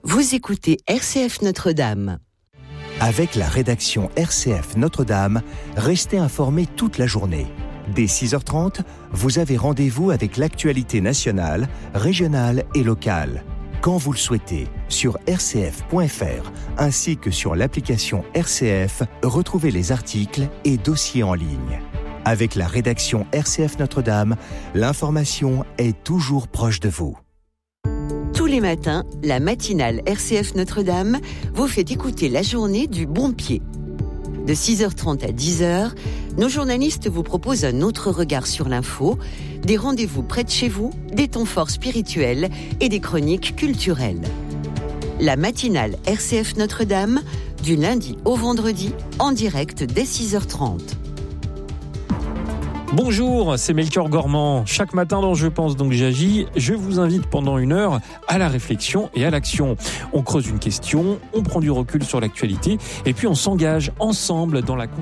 Vous écoutez RCF Notre-Dame. Avec la rédaction RCF Notre-Dame, restez informés toute la journée. Dès 6h30, vous avez rendez-vous avec l'actualité nationale, régionale et locale. Quand vous le souhaitez, sur rcf.fr, ainsi que sur l'application RCF, retrouvez les articles et dossiers en ligne. Avec la rédaction RCF Notre-Dame, l'information est toujours proche de vous. Tous les matins, la matinale RCF Notre-Dame vous fait écouter la journée du bon pied. De 6h30 à 10h, nos journalistes vous proposent un autre regard sur l'info, des rendez-vous près de chez vous, des temps forts spirituels et des chroniques culturelles. La matinale RCF Notre-Dame, du lundi au vendredi, en direct dès 6h30. Bonjour, c'est Melchior Gormand. Chaque matin dans Je pense donc j'agis, je vous invite pendant 1 heure à la réflexion et à l'action. On creuse une question, on prend du recul sur l'actualité et puis on s'engage ensemble dans la...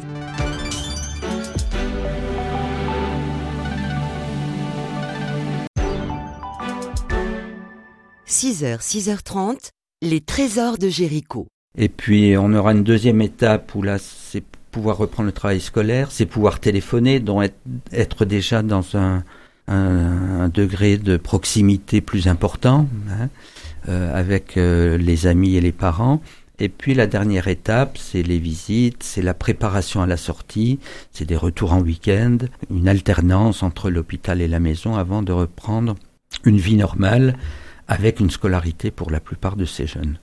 6h30, les trésors de Jéricho. Et puis on aura une deuxième étape où là c'est pouvoir reprendre le travail scolaire, c'est pouvoir téléphoner, donc être déjà dans un degré de proximité plus important avec les amis et les parents. Et puis la dernière étape, c'est les visites, c'est la préparation à la sortie, c'est des retours en week-end, une alternance entre l'hôpital et la maison avant de reprendre une vie normale avec une scolarité pour la plupart de ces jeunes.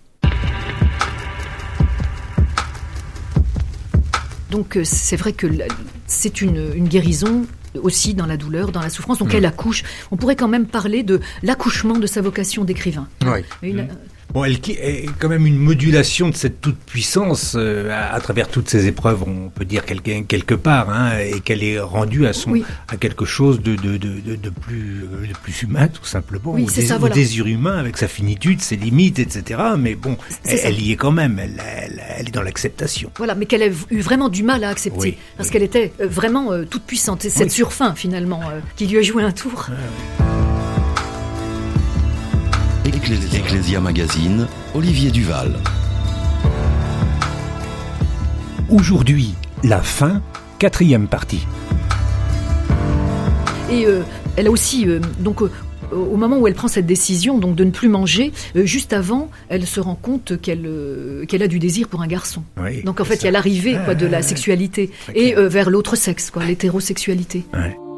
Donc c'est vrai que c'est une guérison aussi dans la douleur, dans la souffrance. Donc elle accouche. On pourrait quand même parler de l'accouchement de sa vocation d'écrivain. Oui. Bon, elle est quand même une modulation de cette toute-puissance à travers toutes ces épreuves, on peut dire quelque part, et qu'elle est rendue à quelque chose de plus humain, tout simplement, au désir humain, avec sa finitude, ses limites, etc. Mais bon, elle y est quand même, elle est dans l'acceptation. Voilà, mais qu'elle a eu vraiment du mal à accepter, parce qu'elle était vraiment toute puissante. C'est cette surfaim, finalement, qui lui a joué un tour. Ecclesia Magazine, Olivier Duval. Aujourd'hui, la fin, 4e partie. Et elle a aussi, au moment où elle prend cette décision donc de ne plus manger, juste avant, elle se rend compte qu'elle a du désir pour un garçon. Oui, donc en fait, il y a l'arrivée de la sexualité et vers l'autre sexe, l'hétérosexualité. Ouais.